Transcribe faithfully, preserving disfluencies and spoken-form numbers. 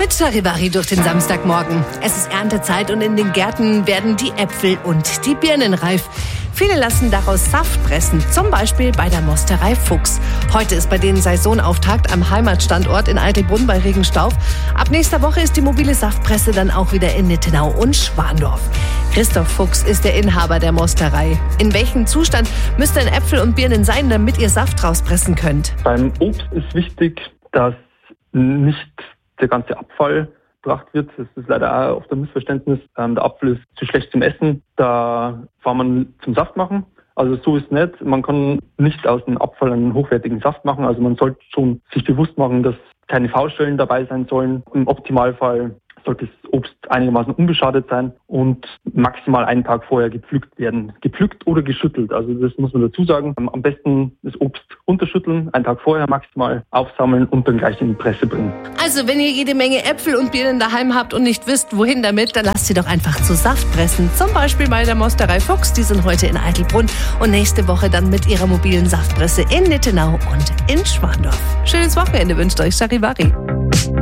Mit Charivari durch den Samstagmorgen. Es ist Erntezeit und in den Gärten werden die Äpfel und die Birnen reif. Viele lassen daraus Saft pressen, zum Beispiel bei der Mosterei Fuchs. Heute ist bei denen Saisonauftakt am Heimatstandort in Altelbrunn bei Regenstauf. Ab nächster Woche ist die mobile Saftpresse dann auch wieder in Nittenau und Schwandorf. Christoph Fuchs ist der Inhaber der Mosterei. In welchem Zustand müsst denn Äpfel und Birnen sein, damit ihr Saft rauspressen könnt? Beim Obst ist wichtig, dass nicht der ganze Abfall gebracht wird. Das ist leider auch oft ein Missverständnis. Ähm, der Apfel ist zu schlecht zum Essen. Da kann man zum Saft machen. Also so ist es nicht. Man kann nicht aus dem Abfall einen hochwertigen Saft machen. Also man sollte schon sich bewusst machen, dass keine V-Stellen dabei sein sollen. Im Optimalfall sollte das Obst einigermaßen unbeschadet sein und maximal einen Tag vorher gepflückt werden. Gepflückt oder geschüttelt, also das muss man dazu sagen. Am besten das Obst runterschütteln, einen Tag vorher maximal aufsammeln und dann gleich in die Presse bringen. Also wenn ihr jede Menge Äpfel und Birnen daheim habt und nicht wisst, wohin damit, dann lasst sie doch einfach zu Saft pressen. Zum Beispiel bei der Mosterei Fuchs, die sind heute in Altelbrunn und nächste Woche dann mit ihrer mobilen Saftpresse in Nittenau und in Schwandorf. Schönes Wochenende wünscht euch Charivari.